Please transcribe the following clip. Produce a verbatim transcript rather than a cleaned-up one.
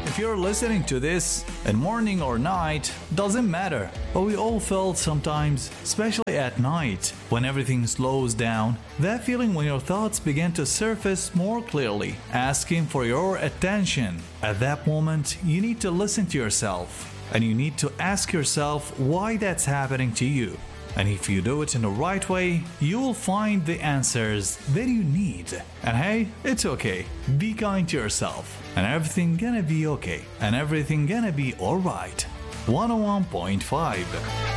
If you're listening to this in morning or night, doesn't matter. But we all felt sometimes, especially at night, when everything slows down, that feeling when your thoughts begin to surface more clearly, asking for your attention. At that moment, you need to listen to yourself, and you need to ask yourself why that's happening to you. And if you do it in the right way, you will find the answers that you need. And hey, it's okay. Be kind to yourself. And everything gonna be okay. And everything gonna be alright. one oh one point five